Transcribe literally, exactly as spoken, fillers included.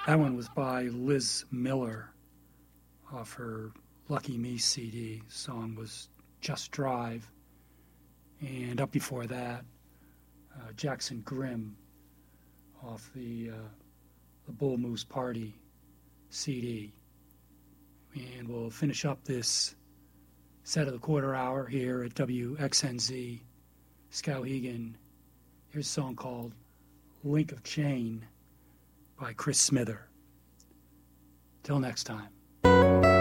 That one was by Liz Miller off her Lucky Me C D. The song was Just Drive. And up before that, uh, Jackson Grimm off the, uh, the Bull Moose Party C D. And we'll finish up this set of the quarter hour here at W X N Z Skowhegan. Here's a song called Link of Chain by Chris Smither. Till next time.